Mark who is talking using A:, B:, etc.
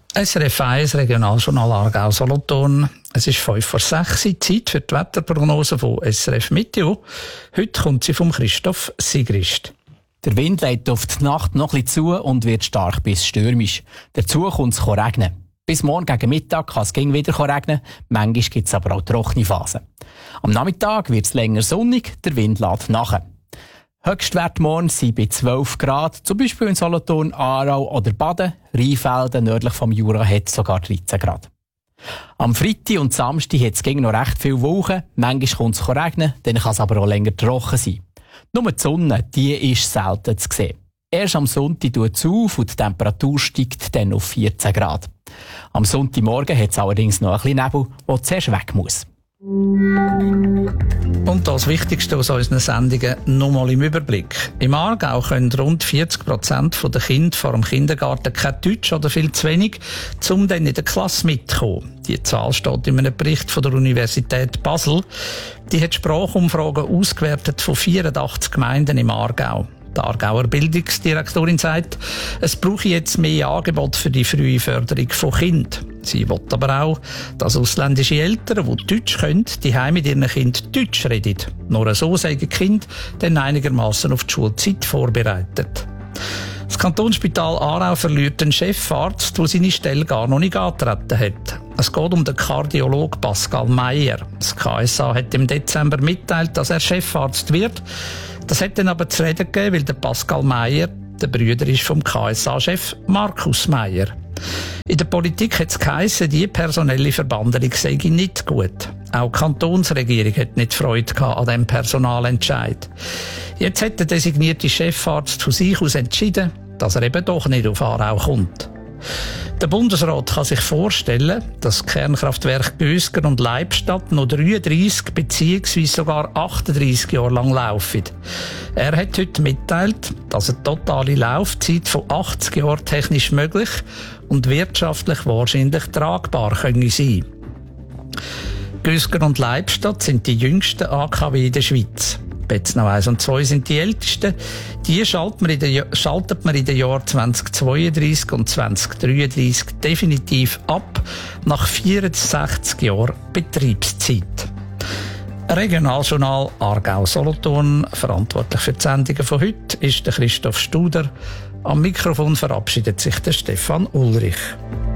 A: SRF 1 Regionaljournal Aargau-Solothurn. Es ist 5:06 Uhr, Zeit für die Wetterprognose von SRF Meteo. Heute kommt sie von Christoph Sigrist.
B: Der Wind lädt auf die Nacht noch ein bisschen zu und wird stark bis stürmisch. Dazu kommt es regnen. Bis morgen gegen Mittag kann es wieder regnen, manchmal gibt es aber auch trockene Phasen. Am Nachmittag wird es länger sonnig, der Wind lädt nach. Höchstwert morgen sind bei 12 Grad, zum Beispiel in Solothurn, Aarau oder Baden. Rheinfelden nördlich vom Jura hat sogar 13 Grad. Am Freitag und Samstag hat es noch recht viele Wolken. Manchmal kommt es regnen, dann kann es aber auch länger trocken sein. Nur die Sonne, die ist selten zu sehen. Erst am Sonntag tut es auf und die Temperatur steigt dann auf 14 Grad. Am Sonntagmorgen hat es allerdings noch ein bisschen Nebel, der zuerst weg muss.
A: Und das Wichtigste aus unseren Sendungen nochmal im Überblick. Im Aargau können rund 40% der Kinder vor dem Kindergarten kein Deutsch oder viel zu wenig, um dann in der Klasse mitzukommen. Die Zahl steht in einem Bericht von der Universität Basel. Die hat Sprachumfragen ausgewertet von 84 Gemeinden im Aargau. Die Aargauer Bildungsdirektorin sagt, es brauche jetzt mehr Angebot für die frühe Förderung von Kindern. Sie will aber auch, dass ausländische Eltern, die Deutsch können, die mit ihren Kindern Deutsch reden. Nur so sagen die Kinder dann einigermaßen auf die Schulzeit vorbereitet. Das Kantonsspital Aarau verliert einen Chefarzt, der seine Stelle gar noch nicht angetreten hat. Es geht um den Kardiologen Pascal Meyer. Das KSA hat im Dezember mitteilt, dass er Chefarzt wird. Das hat dann aber zu reden gegeben, weil der Pascal Meyer der Brüder ist vom KSA-Chef Markus Meyer. In der Politik hat es geheissen, die personelle Verbandelung sei nicht gut. Auch die Kantonsregierung hat nicht Freude an diesem Personalentscheid. Jetzt hat der designierte Chefarzt von sich aus entschieden, dass er eben doch nicht auf Aarau kommt. Der Bundesrat kann sich vorstellen, dass die Kernkraftwerke Gösgen und Leibstadt noch 33 bzw. sogar 38 Jahre lang laufen. Er hat heute mitteilt, dass eine totale Laufzeit von 80 Jahren technisch möglich und wirtschaftlich wahrscheinlich tragbar können sein. Gösgen und Leibstadt sind die jüngsten AKW in der Schweiz. Betznau 1 und 2 sind die ältesten. Die schaltet man in den Jahren 2032 und 2033 definitiv ab, nach 64 Jahren Betriebszeit. Regionaljournal Aargau-Solothurn, verantwortlich für die Sendungen von heute, ist der Christoph Studer. Am Mikrofon verabschiedet sich der Stefan Ulrich.